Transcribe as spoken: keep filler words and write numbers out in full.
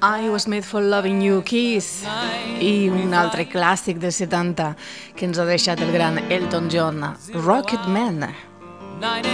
I Was Made for Loving You, Kiss, i un altre clàssic dels setanta que ens ha deixat el gran Elton John, Rocket Man.